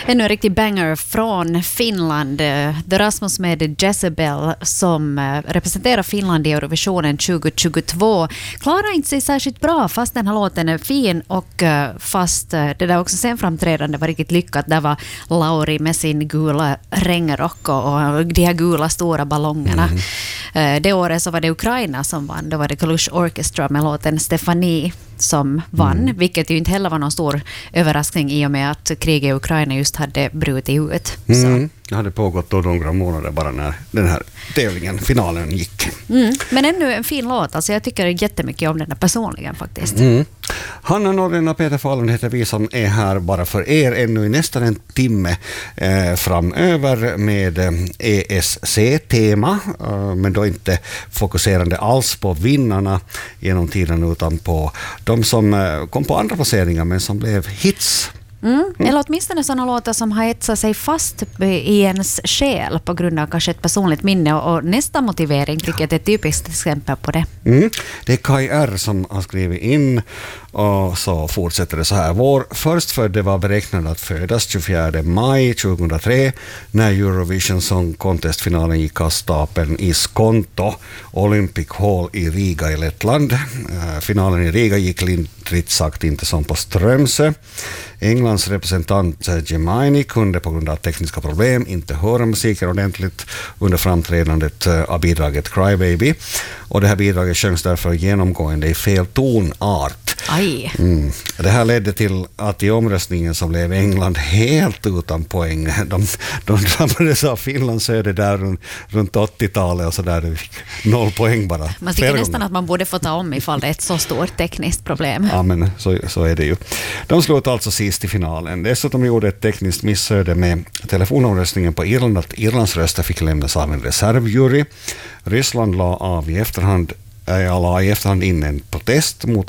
Ännu en riktig banger från Finland. The Rasmus med Jezebel som representerar Finland i Eurovisionen 2022 klarar inte sig särskilt bra fast den här låten är fin och fast det där också sen framträdande var riktigt lyckat. Där var Lauri med sin gula regnrock och de här gula stora ballongerna. Det året så var det Ukraina som vann. Då var det Kalush Orchestra med låten Stefanie som vann, vilket ju inte heller var någon stor överraskning i och med att kriget i Ukraina just hade brutit ut. Det hade pågått då några månader bara när den här tävlingen, finalen gick. Men ännu en fin låt, alltså jag tycker jättemycket om den här personligen faktiskt. Hanna Norren och Peter Falun heter vi som är här bara för er ännu i nästan en timme framöver med ESC-tema, men då inte fokuserande alls på vinnarna genom tiden utan på de som kom på andra placeringar men som blev hits. Eller åtminstone sådana låtar som har etsat sig fast i ens själ på grund av kanske ett personligt minne och nästa motivering tycker jag är ett typiskt exempel på det. Det är Kai R som har skrivit in och så fortsätter det så här. Vår förstfödde var beräknad att födas 24 maj 2003 när Eurovision Song Contest-finalen gick av stapeln i Skonto Olympic Hall i Riga i Lettland. Finalen i Riga gick lindrigt sagt inte som på Strömsö. Englands representant Gemaini kunde på grund av tekniska problem inte höra musiken ordentligt under framträdandet av bidraget Cry Baby. Och det här bidraget sjöngs därför genomgående i fel tonart. Aj. Det här ledde till att i omröstningen så blev England helt utan poäng. De drabbades av Finlands öde där runt 80-talet och så där. Det fick 0 poäng bara. Man tycker nästan att man borde få ta om ifall det är ett så stort tekniskt problem. Ja, men så är det ju. De slog alltså sist i finalen. Dessutom gjorde ett tekniskt missöde med telefonomröstningen på Irland att Irlands röster fick lämnas av en reservjury. Ryssland la i efterhand in en protest mot